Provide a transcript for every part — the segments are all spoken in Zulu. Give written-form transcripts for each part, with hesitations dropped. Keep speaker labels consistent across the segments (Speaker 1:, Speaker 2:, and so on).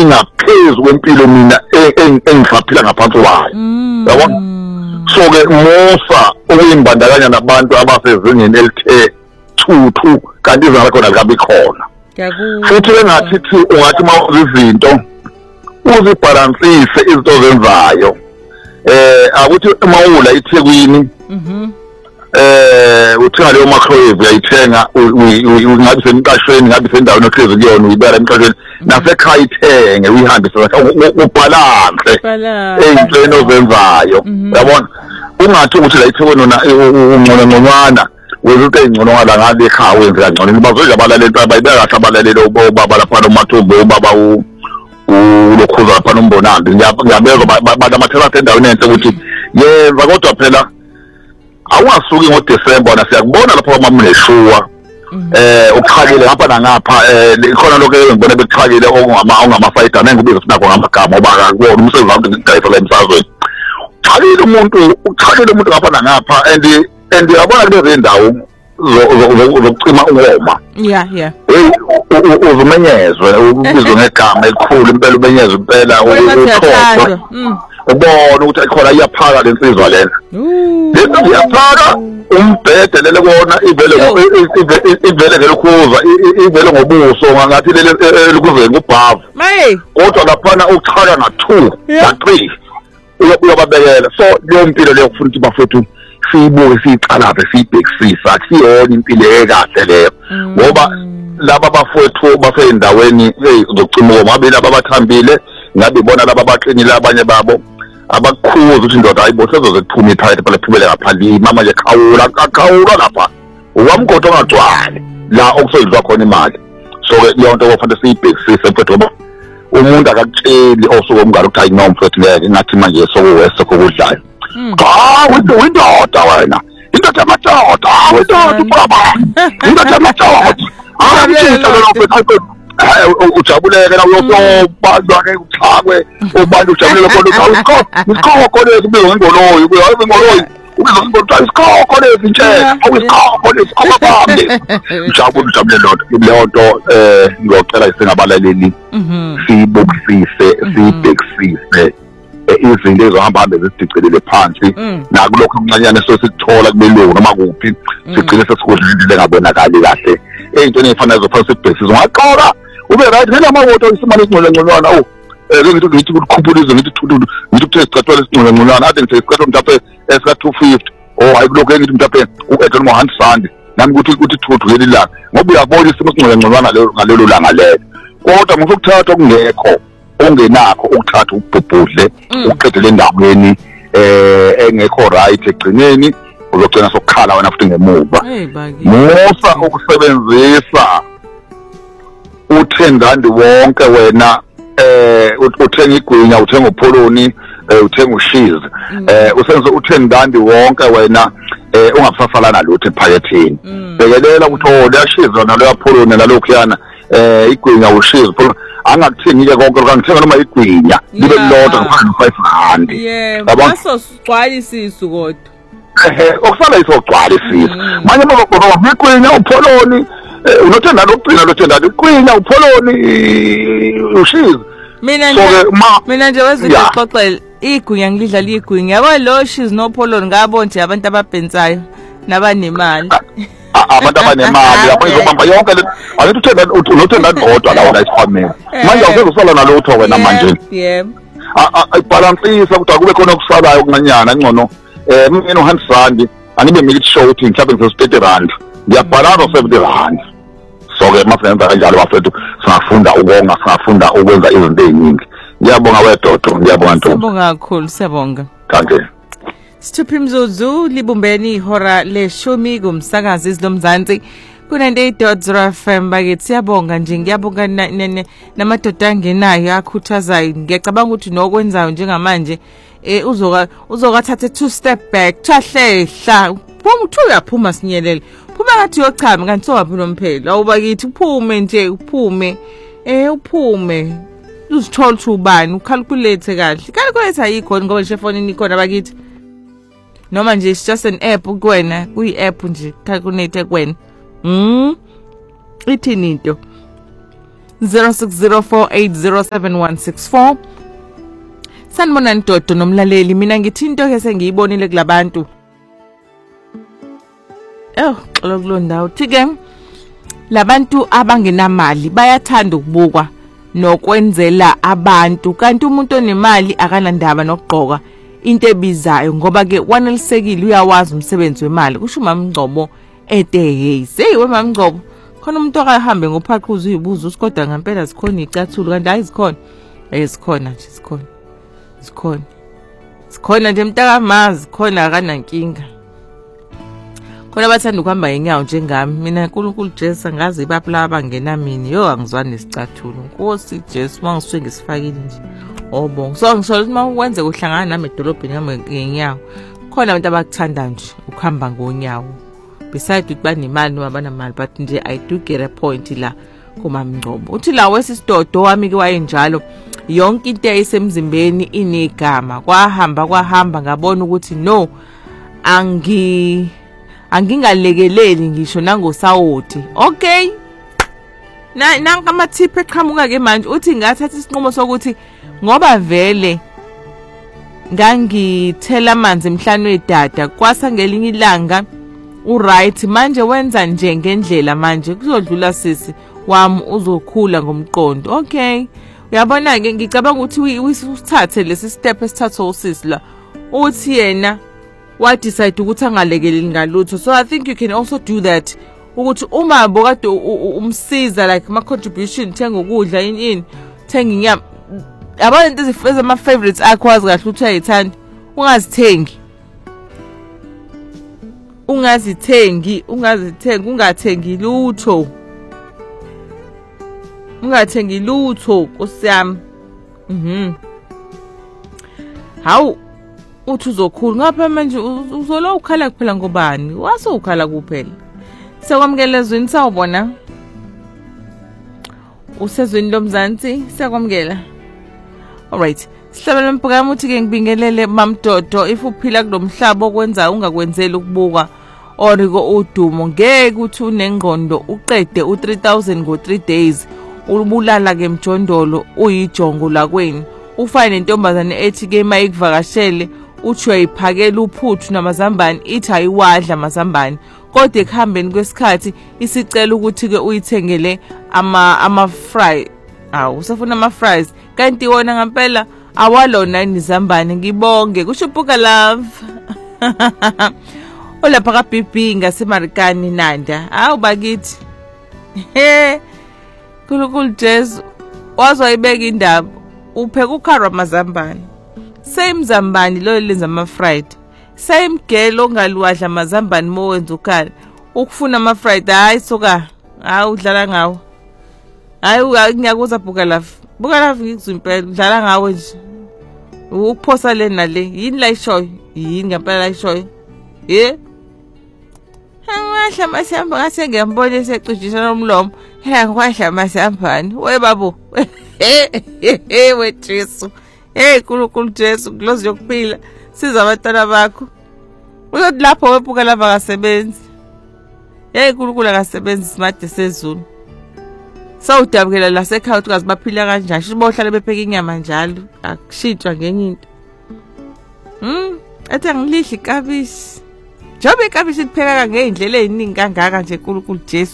Speaker 1: engaphezu kwempilo mina engisaphila ngaphansi kwayo yabona so ke musa ukuyimbandakanya nabantu abasezingeni elithe thuthu kanti izingane khona likabi khona futhi engathi ungathi mawuzi izinto uzibalansise izinto zenzayo akuthi mawula iThekwini uthenga leyo microwave uyayithenga ungabi semqashweni ngabi sendaweni ohlezi kuyona uyibala emqashweni nasekhaya ithenge uyihambise ubalance eyintweni ozenzayo yabona ungathi ukuthi la iThekwini ungcono ngconyana wezinto ezingcono ngala ngabe ekhaya wenze kangcono bazoja abalaleli bayibeka kahle abalaleli obaba lapha nomathombo obaba ulokhuza lapha nombonandi ngiyabezwa badamathela endaweni enhle ukuthi yenza kodwa phela awungasuki ngoDisemba na siyakubona lapho amamuneshuwa ukuxhakile ngapha nangapha ikhona lokho engibona bekuxhakile ongama-fighter nengibiza sinakho ngamagama oba akubona umsebenzi wami ngidayisa la emsazweni uxhakile umuntu ngapha nangapha and yabona kulezi ndawo zokucima ukoma uzumenyezwe ubizwe ngegama elikhulu impela umenyezwe impela uthotho ubona ukuthi khona iyaphaka lensizwa lena lento iyaphaka umbhede lele kona ivele ngelokhuza ivele ngobuso ngathi lele elikuzeni kubhavu kodwa laphana uxhaka na2 na3 uyababekela so leyo mpilo leyo kufuna ukuthi bafethu siyibuke siyiqalaphe siyibhekisisa akusiyona impilo ekahle leyo ngoba laba bafowethu baseyindaweni zokucima ngabe laba bathambile ngabe ibona laba baqinile abanye babo abakhuza ukuthi indoda ayibo sezokuphuma iphakathi phela phumele ngaphandle mama nje khawula lapha uwamgodo ongagcwali la okusoyidwa khona imali so ke leyo nto kufanele siyibhekisise mfethu ngoba umuntu akakutsheli osuke umngalo ukuthi ayi noma mfethu ngeke ngathi manje sokuwese kokudlayo windoda wena indoda yamadoda windoda baba indoda yamadoda ujabuleke na uyosoba ke uxhakwe ubantu ujabulele khona usikhokho lezi ubizwa ngengoloyi ubizwa ngengoloyi isikokho lezi nje awusikhokho lezi khokho ujabulele leyo nto ngiyocela isingabalaleli siyibukisise siyibhekisise izinto ezohamba zizicelele phansi nakulokho okuncanyane sosikuthola kubelungu noma kuphi sigcine sesikudlile engabonakali kahle eyintweni ezifanele zofanele sibhekisise ungaqoka ube right ngena mawoto isimane ingconywana ngithi ukukhuphulizwe ngithi ukuthe sicathulo esingconywana ade ngithi sicathulo mhlawumbe esika 250 hayi kulokho ngithi mhlawumbe u-Edon Mohan Sand nami ukuthi thuthu ngelilanga ngoba uyabona isimo esingconywana ngalelo langa lelo kodwa ngizokuthatha okungekho ongenakho ukuthatha ubhubhudle uqedele endaweni engekho right egcineni uzogcina sokukhala wena futhi ngemuva musa ukusebenzisa uthendandi wonke wena uthenga igwinya uthenga upholoni uthenga ushizi usenze uthendandi wonke wena ungasasalana lutho ephaketheni bekelela ukuthi liyashiza nalo yapholoni nalokhuyana igwinya ushizi angakuthengi-ke konke ngangithenga noma igwinya libe lilodwa ngifana no-5 rand
Speaker 2: yabona sogcwala isisu kodwa
Speaker 1: okusala isogcwala isisu manje igwinya upholoni unothenda lokugcina lothenda igwinya upholoni ushizi
Speaker 2: mina nje wezixoxela igwinya ngidlala igwinya yabo lo shizi nopholoni ngabo nje abantu ababhensayo nabanemali
Speaker 1: abantu abanemali yabo izobamba yonke le angithi unothenda ndodwa la wona isikhwameni manje awusekusala nalutho wena manje ayibalansisa ukuthi akube khona okusalayo okuncanyana ngcono mina uHans Rand angibe make it show ukuthi mhlawumbe ngizo 30 rand ngiyabhalansa 70 rand so ke masenza kanjalo bafethu singafunda ukonga singafunda ukwenza izinto eziningi ngiyabonga wedodo ngiyabonga ntombi
Speaker 2: sibonga kakhulu siyabonga
Speaker 1: kanti
Speaker 2: Sithupha imzuzu libumbeni ihora leshumi kumsakazi izilomzansi ku98.0 FM bakithi siyabonga nje ngiyabonga namadoda angenayo akhuthazayo ngiyacabanga ukuthi nokwenzayo njengamanje uzokathatha 2 step back thahlehla uthi uyaphuma sinyelele phuma ngathi yochama kanti sowaphi nomphela awubakithi uphume nje uphume uphume uzithola ukuthi ubani ucalculate kahle calculate ayikho ngoba nje efonini ikhona bakithi noma nje it's just an app kuwena kuyi-app nje calculate kuwena ithini into 0604807164. Sanibona ndodo nomlaleli, mina ngithi into ke sengiyibonile kulabantu. Xolo kulondawo. Thike labantu abangenamali bayathanda ukubukwa nokwenzela abantu, kanti umuntu onemali akanandaba nokugqoka into ebizayo ngoba ke wanelisekile uyawazi umsebenzi wemali. Kusho uMamNgcobo hey seyiwe Mamngcobo, khona umuntu akahambe ngophaqhuza uyibuza usikodwa ngempela zikhona icathulo kanti hayi zikhona. Zikhona nje zikhona nje mntakamazi, khona akanankinga. Khona abathanda ukuhamba ngenyawo njengami, mina uNkulunkulu Jesu angazi ibaphi abangena mina angizwani nesicathulo. Nkosi Jesu mangiswe ngisifakile nje obonga. So ngisho ukuthi mawenze uhlangana nami edolobheni ngami ngenyawo, khona abantu abakuthanda nje ukuhamba ngonyawo. Besides ukuthi banemali noma banamali, but nje I do get a point la kuMamNgcobo. Uthi la wesisidodo wami ke wayenjalo, yonke into eyisemzimbeni inegama. Kwahamba ngabona ukuthi no, angingalekeleli ngisho nangosawoti. Okay, nanka amathip eqhamuka ke manje. Uthi ngathatha isinqumo sokuthi ngoba vele ngangithela amanzi emhlanje wedada, kwasangelinye ilanga right manje wenza nje ngendlela, manje kuzodlula sisi wami uzokhula ngomqondo. Okay, uyabona ke ngicabanga ukuthi usithathe lesi step esithatha usisi la, uthi yena wa decide ukuthi angalekeleli ngalutho. So I think you can also do that, ukuthi uma bokade umsiza like ama contribution, thenga ukudla ini thenga inyama, yabona into ezifeza ama favorites akho wazi kahle ukuthi uyayithanda, ungazithengi, ungathengi lutho, Nkosi yami. Hawu uthi uzokhula ngapha manje uzola ukhala kuphela ngobani? Wase ukhala kuphela. Sekwamukela ezweni sawubona. Usezweni loMzansi sekwamukela. Alright. Sihlabela mpukama uthi ke ngibingelele mamdodo, if uphila kulomhlaba okwenza ungakwenzeli ukubuka oriko udumo, ngeke uthi unengqondo uqede u3000 ngo3 days ubulala ke mjondolo uyijongo lakweni. Ufane nentombazane ethi ke mayikuvakashele uthi uyayiphakela uphuthu namazambane, ithi ayiwadla amazambane, kodwa ekuhambeni kwesikhathi isicela ukuthi ke uyithengele ama fry. Usafuna ama fries, kanti wona ngempela awalona izambane. Ngibonge kusho Puka Love. Olapha ka BB ngaseMarikani Nanda. Bakithi. Nkulunkulu Jesu wazoyibeka indaba, upheka ukhara amazambane, same zambane lo lenza ama fried, same girl ongaluwadla amazambane mowenza ukhara ukufuna ama fried. Hayi soka, udlala ngawo. Hayi ngiyakuza Puka Love ngikuzwa impela udlala ngawo nje, ukuphosa le nale yini la ishoyo, yini ngempela la ishoyo. Angahla masamba ngase ngiyambona esecijisana umlomo. Ngwahla amasambane we babo. We Jesu. Nkulunkulu Jesu, glory yokuphila siza abantwana bakho. Uyothi lapho wePuka Love akasebenzi. Nkulunkulu akasebenzi smart sezulu. Sawudabukela la sekhaya ukazi baphila kanjani, sibohlala bepheka inyama njalo, akushintshwa ngenye into. Athi angilidli ikabishi. Jobe ikabishi lipheka ngeindlela eziningi kangaka nje Nkulunkulu Jesu.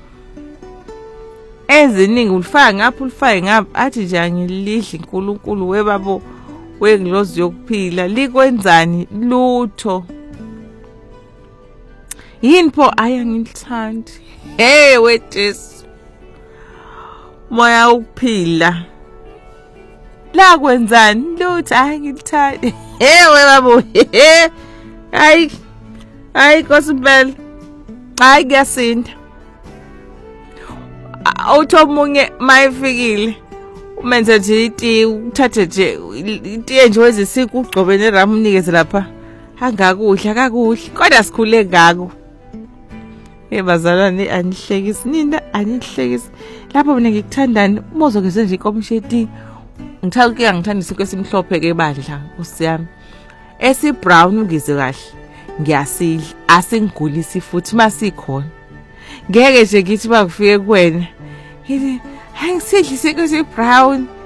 Speaker 2: Eziningi ulifaka ngapha ulifake ngapha, athi nje angilidli Nkulunkulu we babo wenglozi yokuphila. Likwenzani lutho? Yini pho ayangilithandi. We Jesu. Moya ukuphila. La kwenzani lutho ayangilithandi. We babo. Hayi Nkosimpela. Hayi kuyasinda. Awuthomunye mayifikile umenze nje iti, uthathe nje iti nje wezisika ugcobe neramu unikeze lapha. Angakudla kakuhle kodwa sikhule ngako. Bazalwane anihlekisi nina, anihlekisi. Lapho mina ngikuthandani umozokeze nje ikomsheti. Ngithanda isikwe simhlophe ke bandla Nkosi yami. Esi brown ngize kahle. Ngiyasidla, asingigulisi futhi masikhona. Ngeke nje ngithi bakufike kuwena. Angisidli isinkwa esi brown.